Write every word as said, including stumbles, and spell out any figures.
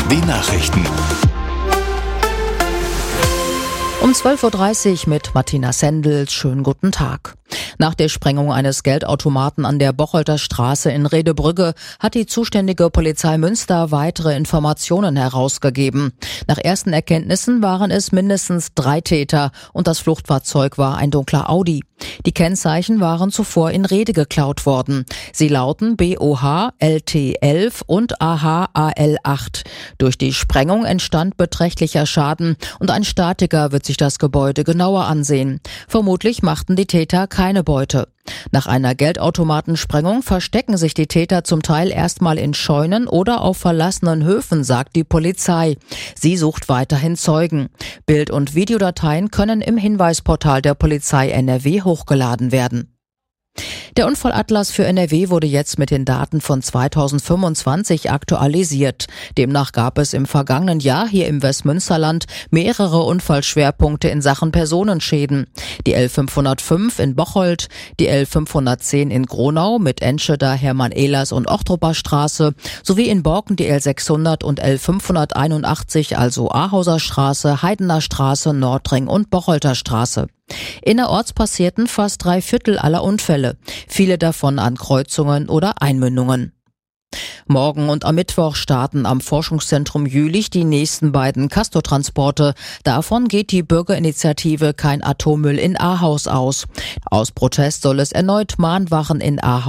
Die Nachrichten. Um zwölf Uhr dreißig mit Martina Sendel. Schönen guten Tag. Nach der Sprengung eines Geldautomaten an der Bocholter Straße in Redebrügge hat die zuständige Polizei Münster weitere Informationen herausgegeben. Nach ersten Erkenntnissen waren es mindestens drei Täter und das Fluchtfahrzeug war ein dunkler Audi. Die Kennzeichen waren zuvor in Rede geklaut worden. Sie lauten B O H L T elf und A H A L acht. Durch die Sprengung entstand beträchtlicher Schaden und ein Statiker wird sich das Gebäude genauer ansehen. Vermutlich machten die Täter keine Beute. Nach einer Geldautomatensprengung verstecken sich die Täter zum Teil erstmal in Scheunen oder auf verlassenen Höfen, sagt die Polizei. Sie sucht weiterhin Zeugen. Bild- und Videodateien können im Hinweisportal der Polizei N R W hochgeladen werden. Der Unfallatlas für N R W wurde jetzt mit den Daten von zweitausendfünfundzwanzig aktualisiert. Demnach gab es im vergangenen Jahr hier im Westmünsterland mehrere Unfallschwerpunkte in Sachen Personenschäden. Die L fünfhundertfünf in Bocholt, die L fünfhundertzehn in Gronau mit Enschede, Hermann-Ehlers und Ochtruper Straße sowie in Borken die L sechshundert und L fünfhunderteinundachtzig, also Ahauser Straße, Heidener Straße, Nordring und Bocholter Straße. Innerorts passierten fast drei Viertel aller Unfälle, viele davon an Kreuzungen oder Einmündungen. Morgen und am Mittwoch starten am Forschungszentrum Jülich die nächsten beiden Castor-Transporte. Davon geht die Bürgerinitiative Kein Atommüll in Ahaus aus. Aus Protest soll es erneut Mahnwachen in Ahaus